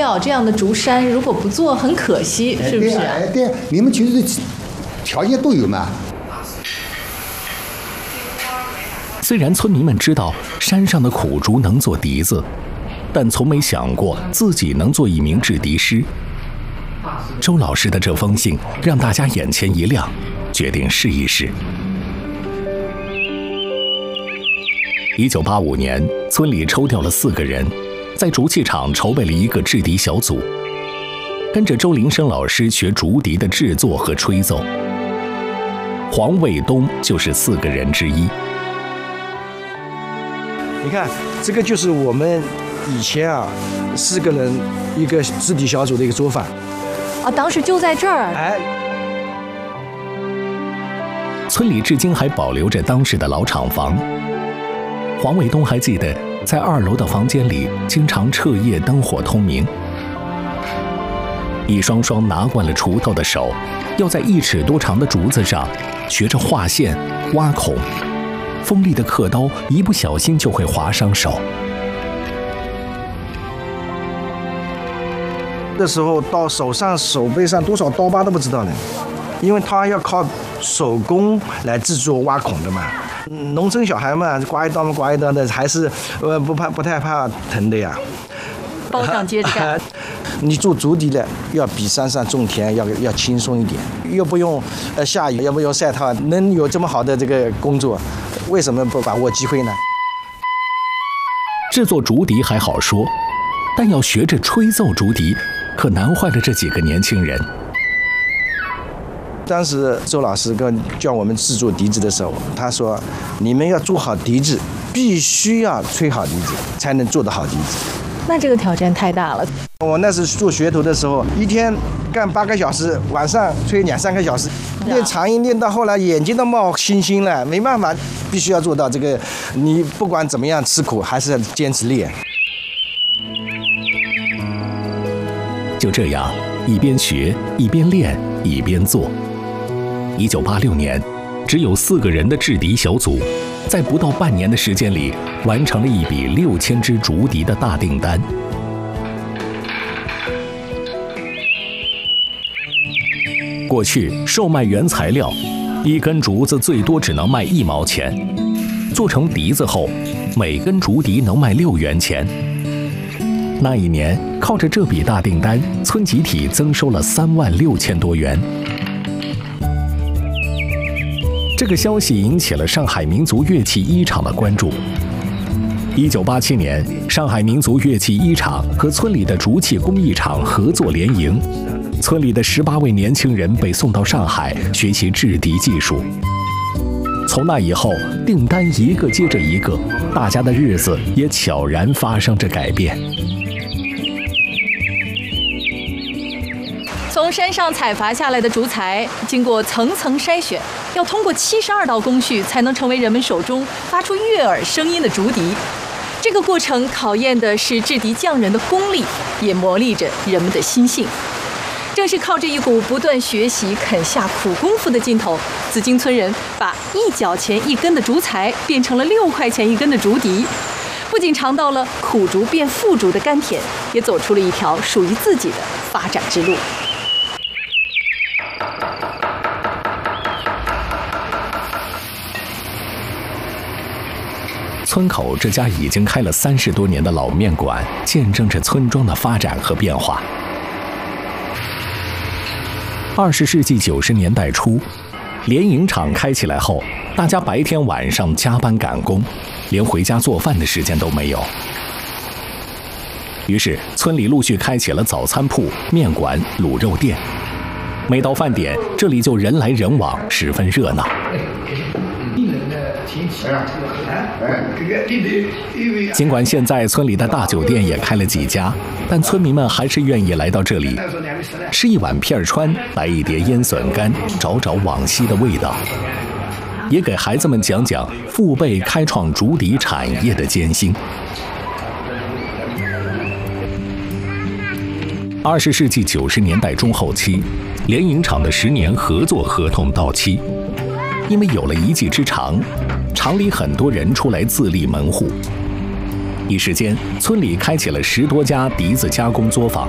料，这样的竹山如果不做很可惜，是不是？ 对，你们其实条件都有嘛。 虽然村民们知道山上的苦竹能做笛子，但从没想过自己能做一名制笛师。周老师的这封信让大家眼前一亮，决定试一试。1985年，村里抽调了4个人，在竹器厂筹备了一个制笛小组，跟着周林生老师学竹笛的制作和吹奏。黄卫东就是4个人之一。 你看，这个就是我们以前4个人一个制笛小组的一个做法。 当时就在这儿。 哎， 村里至今还保留着当时的老厂房。黄卫东还记得，在2楼的房间里，经常彻夜灯火通明。一双双拿惯了锄头的手，要在1尺多长的竹子上学着画线、挖孔。锋利的刻刀一不小心就会划伤手。 这时候到手上、手背上多少刀疤都不知道呢，因为他要靠手工来制作挖孔的嘛。农村小孩嘛，刮一刀嘛刮一刀的，还是不太怕疼的呀。 包上接着干。 你做竹笛的要比山上种田要轻松一点，又不用下雨，又不用晒太阳，能有这么好的这个工作，为什么不把握机会呢？ 制作竹笛还好说，但要学着吹奏竹笛，可难坏了这几个年轻人。 当时周老师教我们制作笛子的时候，他说：“你们要做好笛子，必须要吹好笛子，才能做得好笛子。” 那这个挑战太大了。 我那时做学徒的时候，一天干8个小时，晚上吹2-3个小时，练长音练到后来眼睛都冒星星了，没办法，必须要做到这个。你不管怎么样吃苦，还是要坚持练。 就这样，一边学，一边练，一边做。1986年，只有4个人的制笛小组，在不到半年的时间里，完成了一笔6000支竹笛的大订单。过去售卖原材料，1根竹子最多只能卖1毛钱，做成笛子后，每根竹笛能卖6元钱。那一年，靠着这笔大订单，村集体增收了36000多元。这个消息引起了上海民族乐器一厂的关注。1987年，上海民族乐器一厂和村里的竹器工艺厂合作联营，村里的18位年轻人被送到上海学习制笛技术。从那以后，订单一个接着一个，大家的日子也悄然发生着改变。 从山上采伐下来的竹材，经过层层筛选，要通过72道工序，才能成为人们手中发出悦耳声音的竹笛。这个过程考验的是制笛匠人的功力，也磨砺着人们的心性。正是靠这一股不断学习、肯下苦功夫的劲头，紫荆村人把1角钱1根的竹材变成了6块钱1根的竹笛。不仅尝到了苦竹变富竹的甘甜，也走出了一条属于自己的发展之路。 村口这家已经开了30多年的老面馆，见证着村庄的发展和变化。20世纪90年代初，联营厂开起来后，大家白天晚上加班赶工，连回家做饭的时间都没有。于是，村里陆续开起了早餐铺、面馆、卤肉店。每到饭点，这里就人来人往，十分热闹。尽管现在村里的大酒店也开了几家，但村民们还是愿意来到这里，吃一碗片川，来一碟腌笋干，找找往昔的味道，也给孩子们讲讲父辈开创竹笛产业的艰辛。20世纪90年代中后期，联营厂的10年合作合同到期，因为有了一技之长，厂里很多人出来自立门户。一时间，村里开起了10多家笛子加工作坊。